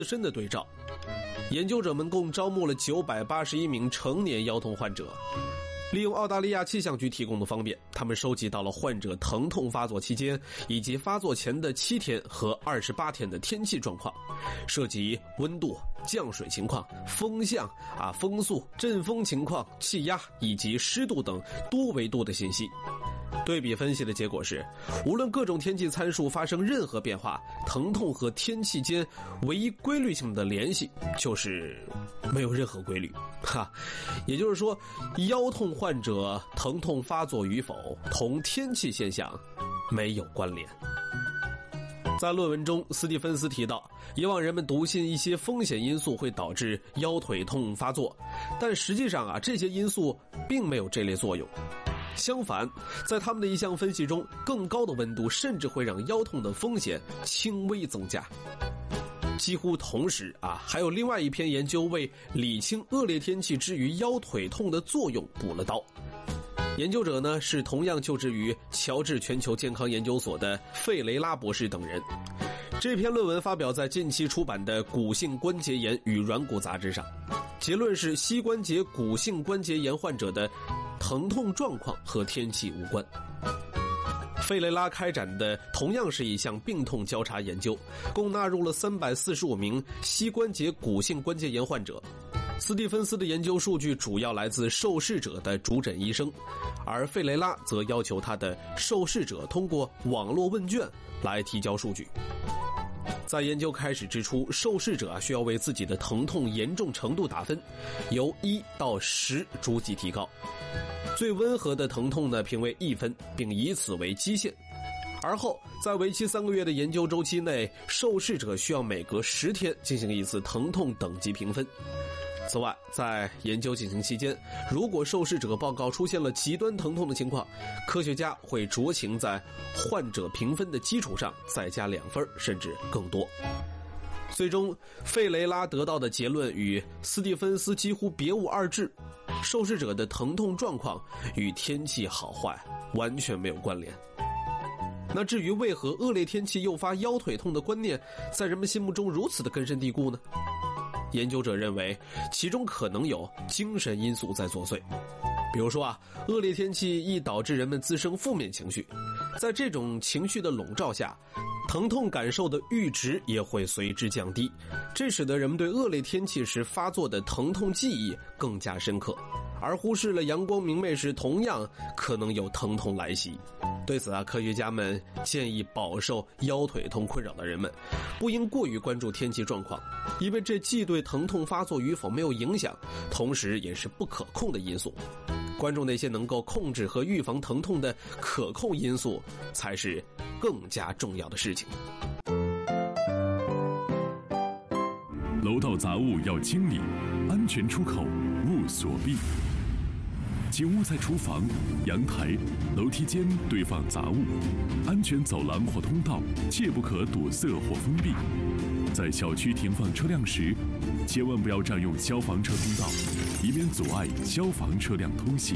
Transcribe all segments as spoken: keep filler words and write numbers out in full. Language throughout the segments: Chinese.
身的对照。研究者们共招募了九百八十一名成年腰痛患者，利用澳大利亚气象局提供的方便，他们收集到了患者疼痛发作期间以及发作前的七天和二十八天的天气状况，涉及温度、降水情况、风向啊、风速、阵风情况、气压以及湿度等多维度的信息。对比分析的结果是，无论各种天气参数发生任何变化，疼痛和天气间唯一规律性的联系就是没有任何规律。哈，也就是说，腰痛患者疼痛发作与否同天气现象没有关联。在论文中，斯蒂芬斯提到，以往人们笃信一些风险因素会导致腰腿痛发作，但实际上啊，这些因素并没有这类作用。相反，在他们的一项分析中，更高的温度甚至会让腰痛的风险轻微增加。几乎同时啊，还有另外一篇研究为理清恶劣天气之于腰腿痛的作用补了刀。研究者呢是同样就职于乔治全球健康研究所的费雷拉博士等人。这篇论文发表在近期出版的《骨性关节炎与软骨》杂志上，结论是膝关节骨性关节炎患者的疼痛状况和天气无关。费雷拉开展的同样是一项病痛交叉研究，共纳入了三百四十五名膝关节骨性关节炎患者。斯蒂芬斯的研究数据主要来自受试者的主诊医生，而费雷拉则要求他的受试者通过网络问卷来提交数据。在研究开始之初，受试者需要为自己的疼痛严重程度打分，由一到十逐级提高。最温和的疼痛呢评为一分，并以此为基线。而后在为期三个月的研究周期内，受试者需要每隔十天进行一次疼痛等级评分。此外，在研究进行期间，如果受试者报告出现了极端疼痛的情况，科学家会酌情在患者评分的基础上再加两分甚至更多。最终，费雷拉得到的结论与斯蒂芬斯几乎别无二致，受试者的疼痛状况与天气好坏完全没有关联。那至于为何恶劣天气诱发腰腿痛的观念在人们心目中如此的根深蒂固呢？研究者认为，其中可能有精神因素在作祟。比如说啊，恶劣天气易导致人们滋生负面情绪，在这种情绪的笼罩下，疼痛感受的阈值也会随之降低，这使得人们对恶劣天气时发作的疼痛记忆更加深刻，而忽视了阳光明媚时同样可能有疼痛来袭。对此啊，科学家们建议饱受腰腿痛困扰的人们不应过于关注天气状况，因为这既对疼痛发作与否没有影响，同时也是不可控的因素。关注那些能够控制和预防疼痛的可控因素，才是更加重要的事情。 楼道杂物要清理，安全出口勿锁闭。请勿在厨房、阳台、楼梯间堆放杂物，安全走廊或通道切不可堵塞或封闭。在小区停放车辆时，千万不要占用消防车通道，以免阻碍消防车辆通行。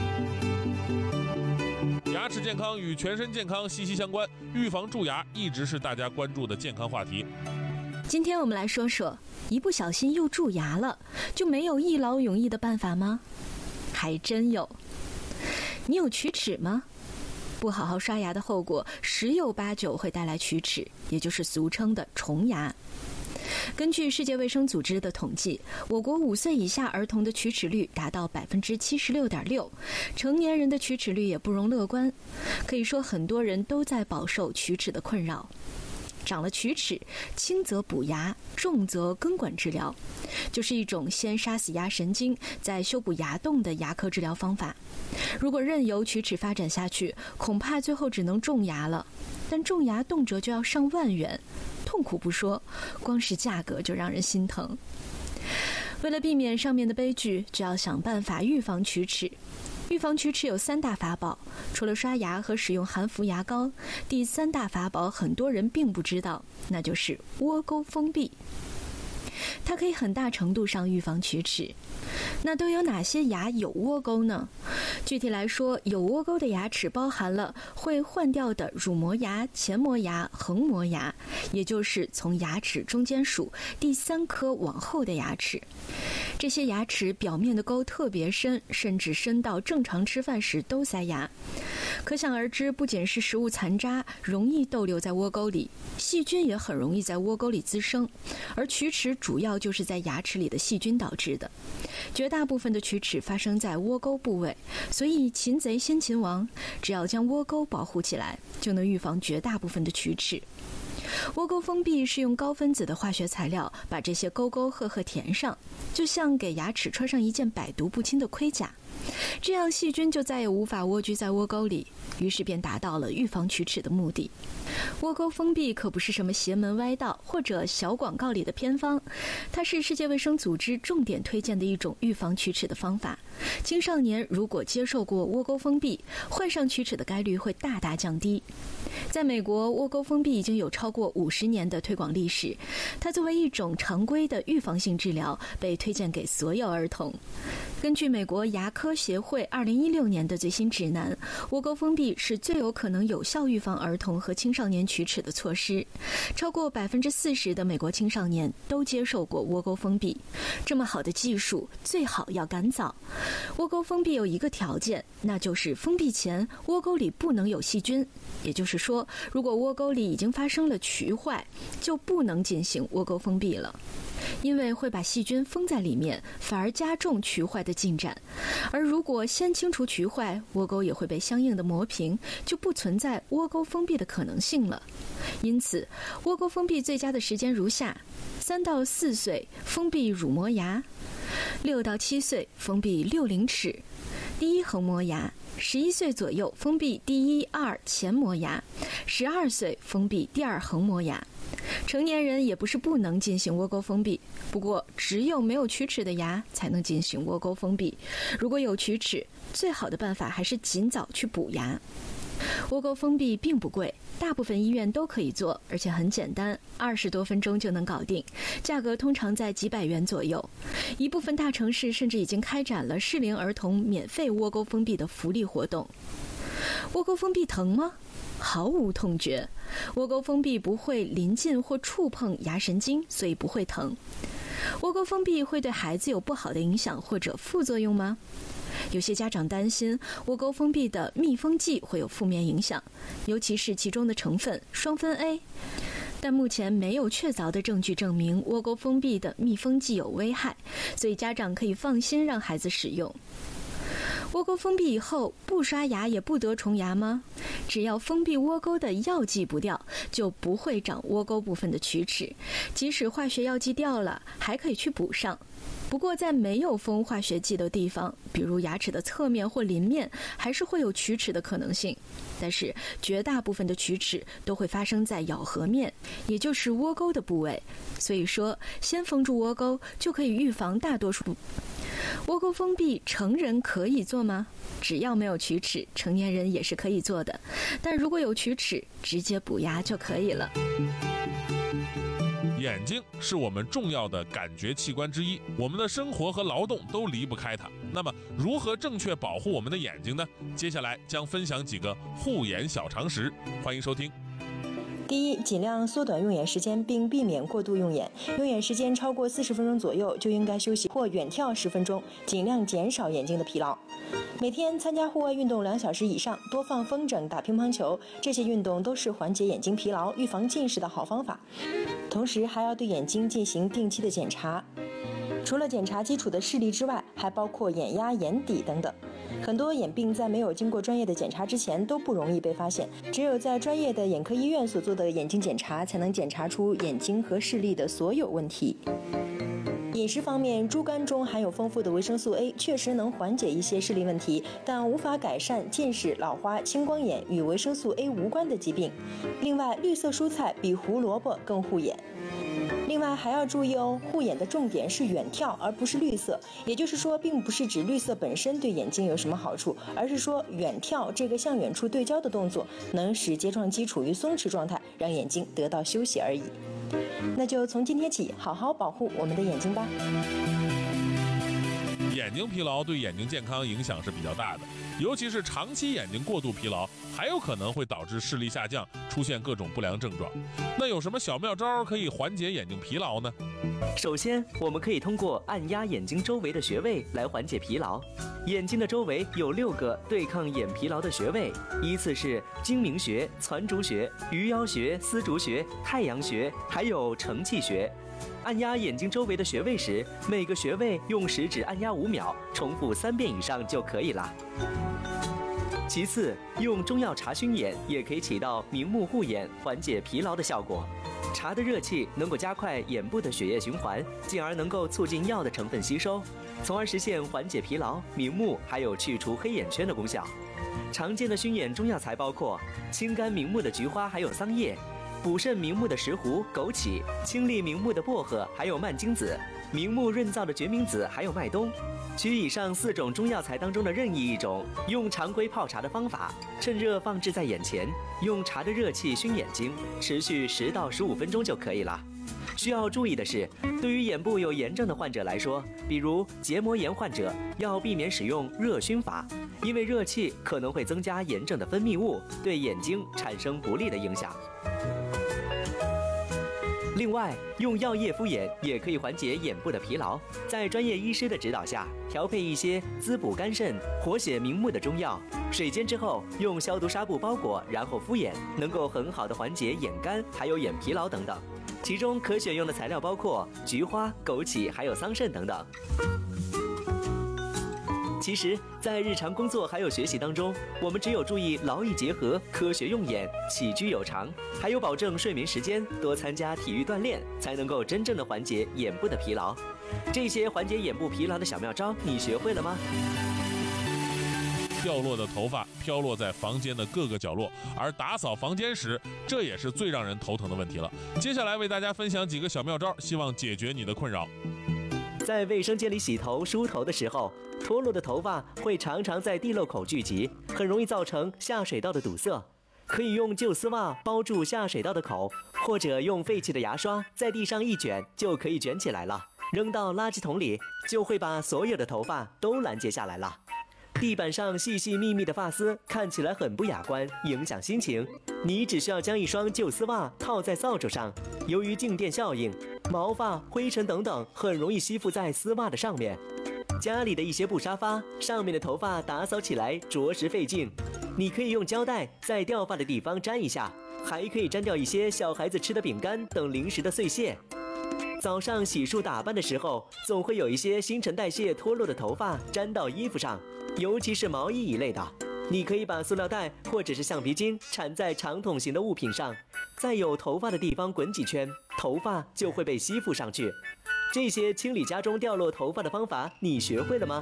牙齿健康与全身健康息息相关，预防蛀牙一直是大家关注的健康话题。 今天我们来说说，一不小心又蛀牙了，就没有一劳永逸的办法吗？还真有。你有龋齿吗？不好好刷牙的后果十有八九会带来龋齿，也就是俗称的虫牙。根据世界卫生组织的统计，我国五岁以下儿童的龋齿率达到百分之七十六点六，成年人的龋齿率也不容乐观。可以说，很多人都在饱受龋齿的困扰。长了龋齿，轻则补牙，重则根管治疗，就是一种先杀死牙神经，再修补牙洞的牙科治疗方法。如果任由龋齿发展下去，恐怕最后只能种牙了。但种牙动辄就要上万元，痛苦不说，光是价格就让人心疼。为了避免上面的悲剧，就要想办法预防龋齿。预防龋齿有三大法宝，除了刷牙和使用含氟牙膏，第三大法宝很多人并不知道，那就是窝沟封闭。它可以很大程度上预防龋齿。那都有哪些牙有窝沟呢？ 具体来说，有窝沟的牙齿包含了会换掉的乳磨牙、前磨牙、横磨牙，也就是从牙齿中间数第三颗往后的牙齿。这些牙齿表面的沟特别深，甚至深到正常吃饭时都塞牙。可想而知，不仅是食物残渣容易逗留在窝沟里，细菌也很容易在窝沟里滋生，而龋齿主要就是在牙齿里的细菌导致的。绝大部分的龋齿发生在窝沟部位，所以擒贼先擒王，只要将窝沟保护起来，就能预防绝大部分的龋齿。窝沟封闭是用高分子的化学材料把这些沟沟壑壑填上，就像给牙齿穿上一件百毒不侵的盔甲，这样细菌就再也无法蜗居在窝沟里，于是便达到了预防龋齿的目的。窝沟封闭可不是什么邪门歪道或者小广告里的偏方，它是世界卫生组织重点推荐的一种预防龋齿的方法。青少年如果接受过窝沟封闭，患上龋齿的概率会大大降低。在美国，窝沟封闭已经有超过五十年的推广历史，它作为一种常规的预防性治疗，被推荐给所有儿童。根据美国牙科协会二零一六年的最新指南，窝沟封闭是最有可能有效预防儿童和青少年龋齿的措施。超过百分之四十的美国青少年都接受过窝沟封闭。这么好的技术，最好要赶早。窝沟封闭有一个条件，那就是封闭前窝沟里不能有细菌。也就是说，如果窝沟里已经发生了龋坏，就不能进行窝沟封闭了，因为会把细菌封在里面，反而加重龋坏的进展。而如果先清除龋坏，窝沟也会被相应的磨平，就不存在窝沟封闭的可能性了。因此，窝沟封闭最佳的时间如下：三到四岁封闭乳磨牙，六到七岁封闭六龄齿、第一横磨牙，十一岁左右封闭第一、二前磨牙，十二岁封闭第二横磨牙。成年人也不是不能进行窝沟封闭，不过只有没有龋齿的牙才能进行窝沟封闭。如果有龋齿，最好的办法还是尽早去补牙。窝沟封闭并不贵，大部分医院都可以做，而且很简单，二十多分钟就能搞定，价格通常在几百元左右。一部分大城市甚至已经开展了适龄儿童免费窝沟封闭的福利活动。窝沟封闭疼吗？毫无痛觉。窝沟封闭不会临近或触碰牙神经，所以不会疼。窝沟封闭会对孩子有不好的影响或者副作用吗？有些家长担心窝沟封闭的密封剂会有负面影响，尤其是其中的成分双酚 A， 但目前没有确凿的证据证明窝沟封闭的密封剂有危害，所以家长可以放心让孩子使用。窝沟封闭以后不刷牙也不得虫牙吗？只要封闭窝沟的药剂不掉，就不会长窝沟部分的龋齿，即使化学药剂掉了，还可以去补上。不过在没有封化学剂的地方，比如牙齿的侧面或邻面，还是会有龋齿的可能性。但是绝大部分的龋齿都会发生在咬合面，也就是窝沟的部位，所以说先封住窝沟就可以预防大多数。窝沟封闭成人可以做吗？只要没有龋齿，成年人也是可以做的，但如果有龋齿，直接补牙就可以了。 眼睛是我们重要的感觉器官之一，我们的生活和劳动都离不开它。那么，如何正确保护我们的眼睛呢？接下来将分享几个护眼小常识，欢迎收听。 第一，尽量缩短用眼时间，并避免过度用眼。用眼时间超过四十分钟左右，就应该休息或远眺十分钟，尽量减少眼睛的疲劳。每天参加户外运动两小时以上，多放风筝、打乒乓球，这些运动都是缓解眼睛疲劳、预防近视的好方法。同时，还要对眼睛进行定期的检查。除了检查基础的视力之外，还包括眼压、眼底等等。很多眼病在没有经过专业的检查之前都不容易被发现，只有在专业的眼科医院所做的眼睛检查，才能检查出眼睛和视力的所有问题。饮食方面，猪肝中含有丰富的维生素 A， 确实能缓解一些视力问题，但无法改善近视、老花、青光眼与维生素 A 无关的疾病。另外，绿色蔬菜比胡萝卜更护眼。另外还要注意哦，护眼的重点是远眺，而不是绿色。也就是说，并不是指绿色本身对眼睛有什么好处，而是说远眺这个向远处对焦的动作，能使睫状肌处于松弛状态，让眼睛得到休息而已。那就从今天起，好好保护我们的眼睛吧。 眼睛疲劳对眼睛健康影响是比较大的，尤其是长期眼睛过度疲劳，还有可能会导致视力下降，出现各种不良症状。那有什么小妙招可以缓解眼睛疲劳呢？ 首先，我们可以通过按压眼睛周围的穴位来缓解疲劳。眼睛的周围有六个对抗眼疲劳的穴位，依次是睛明穴、攒竹穴、鱼腰穴、丝竹穴、太阳穴，还有承泣穴。按压眼睛周围的穴位时，每个穴位用食指按压五秒，重复三遍以上就可以了。其次，用中药茶熏眼也可以起到明目护眼、缓解疲劳的效果。茶的热气能够加快眼部的血液循环，进而能够促进药的成分吸收，从而实现缓解疲劳、明目，还有去除黑眼圈的功效。常见的熏眼中药材包括清肝明目的菊花，还有桑叶；补肾明目的石斛、枸杞；清利明目的薄荷，还有蔓荆子；明目润燥的决明子，还有麦冬。取以上四种中药材当中的任意一种，用常规泡茶的方法，趁热放置在眼前，用茶的热气熏眼睛，持续十到十五分钟就可以了。需要注意的是，对于眼部有炎症的患者来说，比如结膜炎患者，要避免使用热熏法，因为热气可能会增加炎症的分泌物，对眼睛产生不利的影响。另外，用药液敷眼也可以缓解眼部的疲劳。在专业医师的指导下，调配一些滋补肝肾、活血明目的中药，水煎之后用消毒纱布包裹，然后敷眼，能够很好的缓解眼干还有眼疲劳等等。其中可选用的材料包括菊花、枸杞还有桑葚等等。其实，在日常工作还有学习当中，我们只有注意劳逸结合、科学用眼、起居有常，还有保证睡眠时间，多参加体育锻炼，才能够真正的缓解眼部的疲劳。这些缓解眼部疲劳的小妙招，你学会了吗？ 掉落的头发飘落在房间的各个角落，而打扫房间时，这也是最让人头疼的问题了。接下来为大家分享几个小妙招，希望解决你的困扰。 在卫生间里洗头、梳头的时候，脱落的头发会常常在地漏口聚集，很容易造成下水道的堵塞。可以用旧丝袜包住下水道的口，或者用废弃的牙刷在地上一卷就可以卷起来了，扔到垃圾桶里，就会把所有的头发都拦截下来了。地板上细细密密的发丝看起来很不雅观，影响心情。你只需要将一双旧丝袜套在扫帚上，由于静电效应，毛发、灰尘等等很容易吸附在丝袜的上面。家里的一些布沙发上面的头发打扫起来着实费劲，你可以用胶带在掉发的地方粘一下，还可以粘掉一些小孩子吃的饼干等零食的碎屑。早上洗漱打扮的时候，总会有一些新陈代谢脱落的头发粘到衣服上，尤其是毛衣一类的。你可以把塑料袋或者是橡皮筋缠在长筒形的物品上，在有头发的地方滚几圈，头发就会被吸附上去。这些清理家中掉落头发的方法，你学会了吗？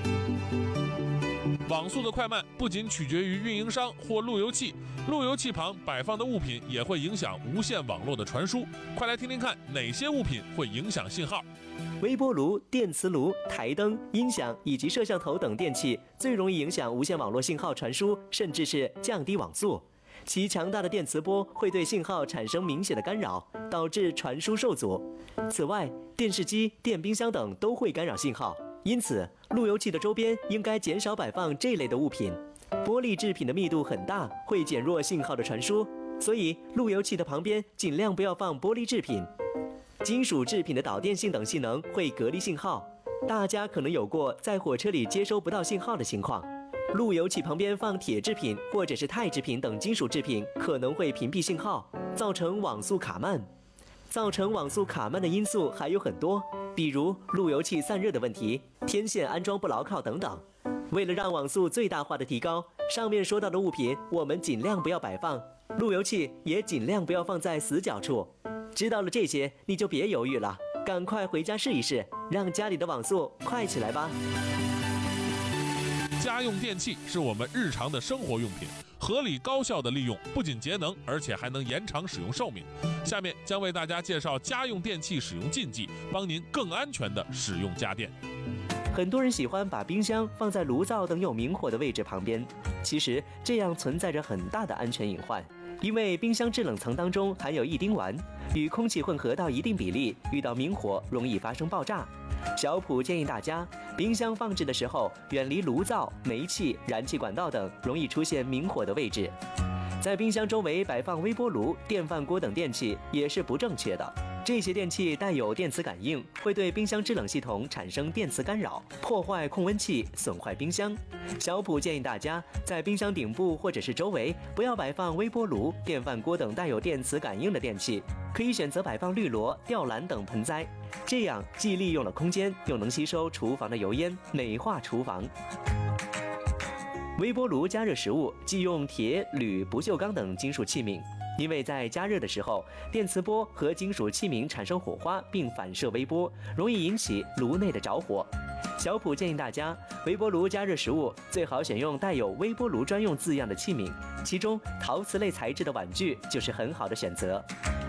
网速的快慢不仅取决于运营商或路由器，路由器旁摆放的物品也会影响无线网络的传输。快来听听看，哪些物品会影响信号？ 微波炉、电磁炉、台灯、音响以及摄像头等电器最容易影响无线网络信号传输，甚至是降低网速。其强大的电磁波会对信号产生明显的干扰，导致传输受阻。此外，电视机、电冰箱等都会干扰信号，因此路由器的周边应该减少摆放这类的物品。玻璃制品的密度很大，会减弱信号的传输，所以路由器的旁边尽量不要放玻璃制品。金属制品的导电性等性能会隔离信号，大家可能有过在火车里接收不到信号的情况。路由器旁边放铁制品或者是钛制品等金属制品，可能会屏蔽信号，造成网速卡慢。造成网速卡慢的因素还有很多，比如路由器散热的问题、天线安装不牢靠等等。为了让网速最大化的提高，上面说到的物品我们尽量不要摆放，路由器也尽量不要放在死角处。知道了这些，你就别犹豫了，赶快回家试一试，让家里的网速快起来吧。 家用电器是我们日常的生活用品，合理高效的利用，不仅节能，而且还能延长使用寿命。下面将为大家介绍家用电器使用禁忌，帮您更安全地使用家电。 很多人喜欢把冰箱放在炉灶等有明火的位置旁边，其实这样存在着很大的安全隐患。因为冰箱制冷层当中含有异丁烷，与空气混合到一定比例，遇到明火容易发生爆炸。 小普建议大家，冰箱放置的时候远离炉灶、煤气、燃气管道等容易出现明火的位置。在冰箱周围摆放微波炉、电饭锅等电器也是不正确的。这些电器带有电磁感应，会对冰箱制冷系统产生电磁干扰，破坏控温器，损坏冰箱。小普建议大家在冰箱顶部或者是周围不要摆放微波炉、电饭锅等带有电磁感应的电器，可以选择摆放绿萝、吊兰等盆栽，这样既利用了空间，又能吸收厨房的油烟，美化厨房。微波炉加热食物忌用铁、铝、不锈钢等金属器皿，因为在加热的时候，电磁波和金属器皿产生火花，并反射微波，容易引起炉内的着火。小普建议大家，微波炉加热食物最好选用带有微波炉专用字样的器皿，其中陶瓷类材质的碗具就是很好的选择。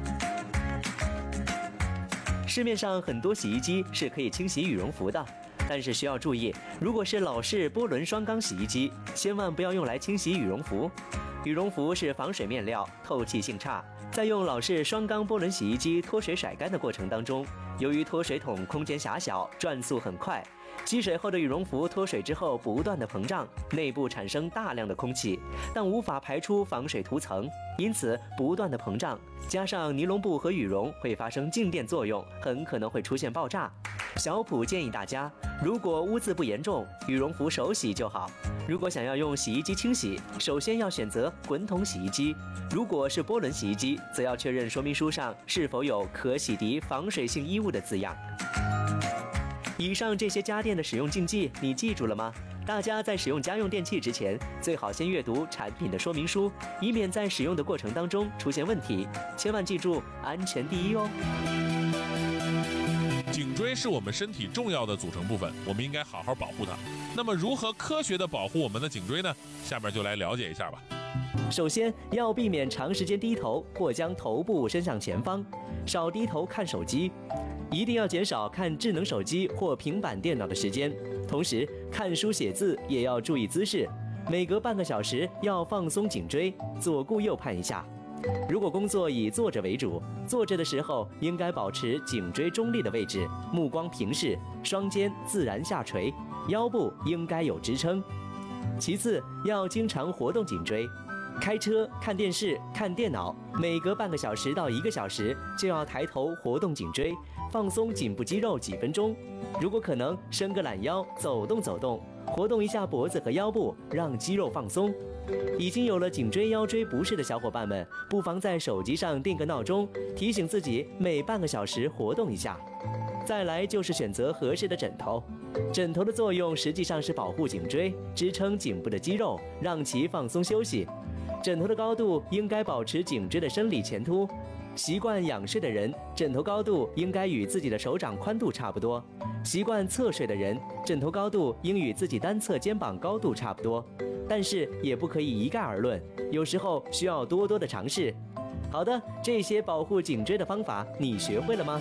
市面上很多洗衣机是可以清洗羽绒服的，但是需要注意，如果是老式波轮双缸洗衣机，千万不要用来清洗羽绒服。羽绒服是防水面料，透气性差，在用老式双缸波轮洗衣机脱水甩干的过程当中，由于脱水筒空间狭小，转速很快，积水后的羽绒服脱水之后不断的膨胀，内部产生大量的空气，但无法排出防水涂层，因此不断的膨胀，加上尼龙布和羽绒会发生静电作用，很可能会出现爆炸。小普建议大家，如果污渍不严重，羽绒服手洗就好。如果想要用洗衣机清洗，首先要选择滚筒洗衣机。如果是波轮洗衣机，则要确认说明书上是否有可洗涤防水性衣物的字样。以上这些家电的使用禁忌，你记住了吗？大家在使用家用电器之前，最好先阅读产品的说明书，以免在使用的过程当中出现问题。千万记住，安全第一哦。 颈椎是我们身体重要的组成部分，我们应该好好保护它。那么，如何科学地保护我们的颈椎呢？下面就来了解一下吧。 首先要避免长时间低头或将头部伸向前方，少低头看手机，一定要减少看智能手机或平板电脑的时间。同时，看书写字也要注意姿势，每隔半个小时要放松颈椎，左顾右盼一下。如果工作以坐着为主，坐着的时候应该保持颈椎中立的位置，目光平视，双肩自然下垂，腰部应该有支撑。其次，要经常活动颈椎，开车、看电视、看电脑，每隔半个小时到一个小时就要抬头活动颈椎，放松颈部肌肉几分钟。如果可能，伸个懒腰，走动走动，活动一下脖子和腰部，让肌肉放松。已经有了颈椎腰椎不适的小伙伴们，不妨在手机上定个闹钟，提醒自己每半个小时活动一下。再来就是选择合适的枕头，枕头的作用实际上是保护颈椎，支撑颈部的肌肉，让其放松休息。枕头的高度应该保持颈椎的生理前凸。习惯仰睡的人，枕头高度应该与自己的手掌宽度差不多；习惯侧睡的人，枕头高度应与自己单侧肩膀高度差不多。但是也不可以一概而论，有时候需要多多的尝试。好的，这些保护颈椎的方法你学会了吗？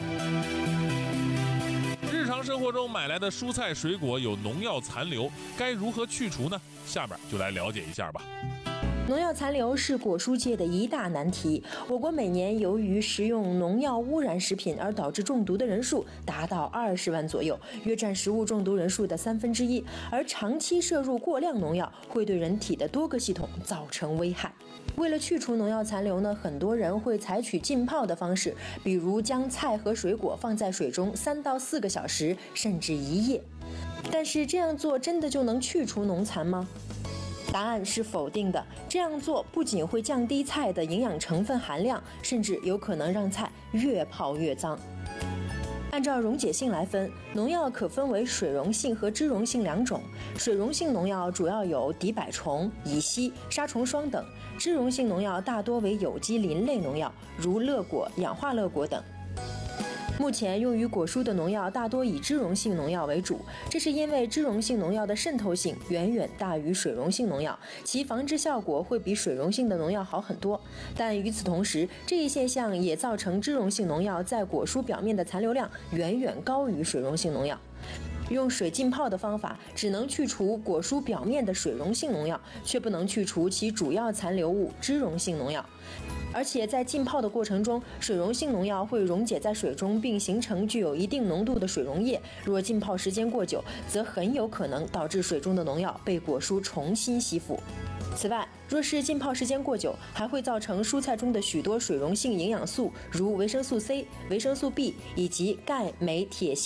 日常生活中买来的蔬菜水果有农药残留，该如何去除呢？下面就来了解一下吧。 农药残留是果蔬界的一大难题。我国每年由于食用农药污染食品而导致中毒的人数达到二十万左右，约占食物中毒人数的三分之一。而长期摄入过量农药会对人体的多个系统造成危害。为了去除农药残留呢，很多人会采取浸泡的方式，比如将菜和水果放在水中三到四个小时，甚至一夜。但是这样做真的就能去除农残吗？答案是否定的。这样做不仅会降低菜的营养成分含量，甚至有可能让菜越泡越脏。按照溶解性来分，农药可分为水溶性和脂溶性两种。水溶性农药主要有敌百虫、乙烯、杀虫霜等；脂溶性农药大多为有机磷类农药，如乐果、氧化乐果等。目前用于果蔬的农药大多以脂溶性农药为主，这是因为脂溶性农药的渗透性远远大于水溶性农药，其防治效果会比水溶性的农药好很多。但与此同时，这一现象也造成脂溶性农药在果蔬表面的残留量远远高于水溶性农药。用水浸泡的方法只能去除果蔬表面的水溶性农药，却不能去除其主要残留物脂溶性农药。 而且在浸泡的过程中，水溶性农药会溶解在水中，并形成具有一定浓度的水溶液。若浸泡时间过久，则很有可能导致水中的农药被果蔬重新吸附。此外，若是浸泡时间过久，还会造成蔬菜中的许多水溶性营养素，如维生素 C、维生素 B 以及钙、镁、铁、锌